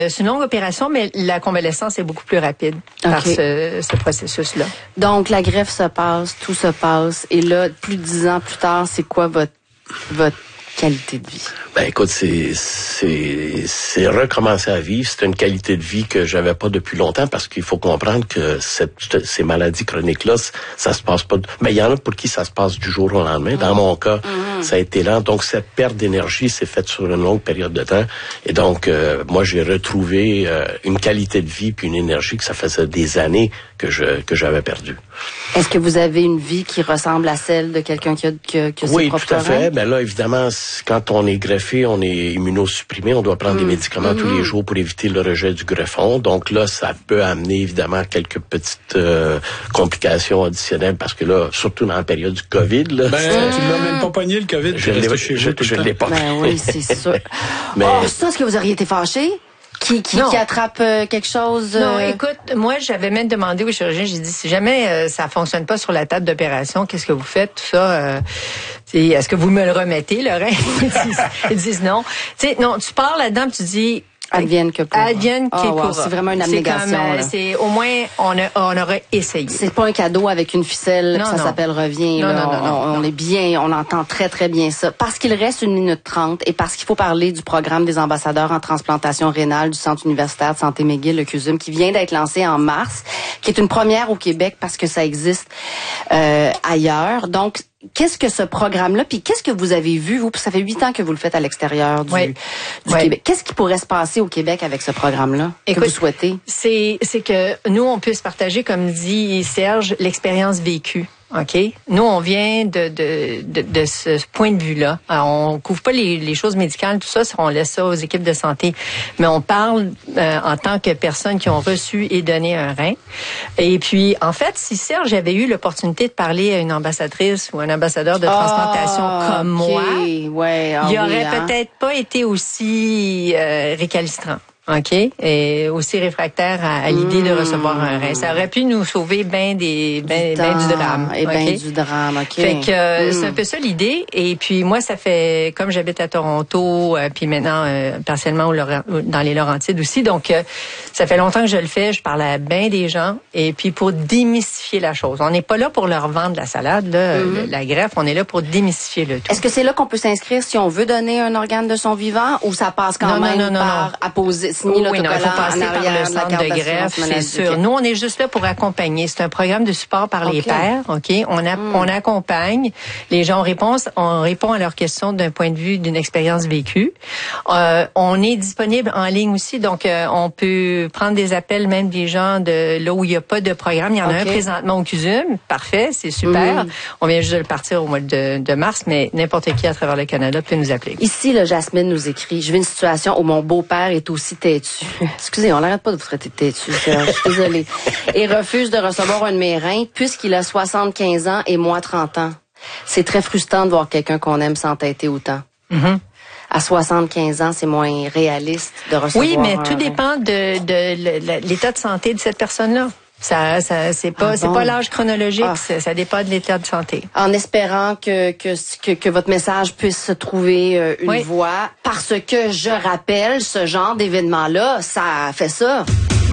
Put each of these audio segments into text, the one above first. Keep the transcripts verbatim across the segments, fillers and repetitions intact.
C'est une longue opération, mais la convalescence est beaucoup plus rapide okay. par ce, ce processus-là. Donc, la greffe se passe, tout se passe, et là, plus de dix ans plus tard, c'est quoi votre, votre qualité de vie? Ben écoute, c'est c'est c'est recommencer à vivre. C'est une qualité de vie que j'avais pas depuis longtemps parce qu'il faut comprendre que cette, ces maladies chroniques-là, ça se passe pas. Mais il y en a pour qui ça se passe du jour au lendemain. Dans mon cas, mmh. ça a été lent. Donc cette perte d'énergie s'est faite sur une longue période de temps. Et donc euh, moi j'ai retrouvé euh, une qualité de vie puis une énergie que ça faisait des années que je que j'avais perdue. Est-ce que vous avez une vie qui ressemble à celle de quelqu'un qui a que, que oui, ses propres tout à fait. reins? Ben là évidemment, quand on est greffé, on est immunosupprimé, on doit prendre mmh. des médicaments mmh. tous les jours pour éviter le rejet du greffon. Donc là, ça peut amener évidemment quelques petites euh, complications additionnelles parce que là, surtout dans la période du COVID, là, ben, tu l'as même pas pogné le COVID. Je l'ai, chez je, je, je l'ai pas. Ben oui, c'est sûr. Mais oh, ça, est-ce que vous auriez été fâché? Qui, qui, qui attrape euh, quelque chose? Euh... Non, écoute, moi, j'avais même demandé au chirurgien, j'ai dit, si jamais euh, ça fonctionne pas sur la table d'opération, qu'est-ce que vous faites? Tout ça, euh, est-ce que vous me le remettez, le rein? Ils disent non. Tu sais, non, tu parles là-dedans, tu dis... Advienne que pourra. Advienne que oh, pourra. Wow, c'est vraiment une abnégation. C'est, comme, là. c'est au moins on a on aurait essayé. C'est pas un cadeau avec une ficelle, non, ça non. s'appelle revient. Non, là. non, non, non, on, non. on est bien, on entend très très bien ça. Parce qu'il reste une minute trente et parce qu'il faut parler du programme des ambassadeurs en transplantation rénale du Centre universitaire de santé McGill, le C U S U M, qui vient d'être lancé en mars, qui est une première au Québec parce que ça existe euh, ailleurs. Donc qu'est-ce que ce programme-là, puis qu'est-ce que vous avez vu, vous, ça fait huit ans que vous le faites à l'extérieur du, oui. du oui. Québec. Qu'est-ce qui pourrait se passer au Québec avec ce programme-là, Écoute, que vous souhaitez? C'est, c'est que nous, on puisse partager, comme dit Serge, l'expérience vécue. OK? Nous, on vient de, de, de, de ce point de vue-là. Alors, on couvre pas les, les choses médicales, tout ça, on laisse ça aux équipes de santé. Mais on parle euh, en tant que personnes qui ont reçu et donné un rein. Et puis, en fait, si Serge avait eu l'opportunité de parler à une ambassadrice ou un ambassadeur de transplantation oh, comme okay. moi, ouais, ah, il aurait oui, hein? peut-être pas été aussi euh, récalcitrant. OK? Et aussi réfractaire à, à l'idée mmh. de recevoir un rein. Ça aurait pu nous sauver bien des, ben, ben du drame. Et okay? bien du drame, OK. Fait que, euh, mmh. c'est un peu ça l'idée. Et puis, moi, ça fait, comme j'habite à Toronto, euh, puis maintenant, euh, partiellement au Laurent, dans les Laurentides aussi. Donc, euh, ça fait longtemps que je le fais. Je parle à bien des gens. Et puis, pour démystifier la chose. On n'est pas là pour leur vendre la salade, là, mmh. la greffe. On est là pour démystifier le tout. Est-ce que c'est là qu'on peut s'inscrire si on veut donner un organe de son vivant ou ça passe quand non, même non, non, par non. apposer? Oui, non, il faut passer par le centre de, de greffe, c'est sûr. Nous, on est juste là pour accompagner. C'est un programme de support par okay. les pairs, OK? On, a, mm. on accompagne. Les gens, on répond, on répond à leurs questions d'un point de vue d'une expérience vécue. Euh, on est disponible en ligne aussi, donc euh, on peut prendre des appels même des gens de là où il n'y a pas de programme. Il y en okay. a un présentement au C U S U M. Parfait, c'est super. Mm. On vient juste de le partir au mois de, de mars, mais n'importe qui à travers le Canada peut nous appeler. Ici, là, Jasmine nous écrit, je vis une situation où mon beau-père est aussi têtu. Excusez, on n'arrête pas de vous traiter de têtu, Serge. Je suis désolée. Et refuse de recevoir un de mes reins puisqu'il a soixante-quinze ans et moi trente ans. C'est très frustrant de voir quelqu'un qu'on aime s'entêter autant. Mm-hmm. À soixante-quinze ans, c'est moins réaliste de recevoir Oui, mais un tout rein. Dépend de, de, de l'état de santé de cette personne-là. Ça, ça, c'est pas, ah c'est bon. pas l'âge chronologique, ah. ça, ça dépend de l'état de santé. En espérant que, que, que, que votre message puisse se trouver euh, une oui. voie, parce que je rappelle, ce genre d'événement-là, ça fait ça.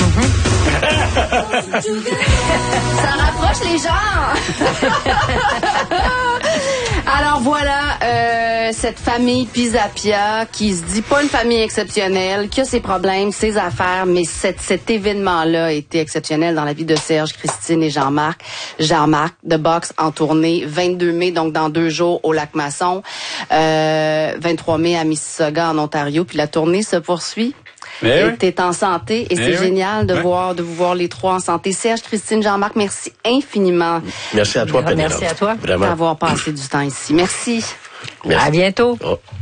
Mm-hmm. Ça rapproche les gens. Alors voilà, euh, cette famille Pisapia qui se dit pas une famille exceptionnelle, qui a ses problèmes, ses affaires, mais cet, cet événement-là a été exceptionnel dans la vie de Serge, Christine et Jean-Marc. Jean-Marc, de boxe en tournée, vingt-deux mai, donc dans deux jours au Lac-Masson, euh, vingt-trois mai à Mississauga en Ontario, puis la tournée se poursuit. Mais et oui. t'es en santé et Mais c'est oui. génial de ouais. voir de vous voir les trois en santé. Serge, Christine, Jean-Marc, merci infiniment. Merci à toi, Pénélope. Merci à toi Vraiment. D'avoir passé du temps ici. Merci. Merci. À bientôt. Oh.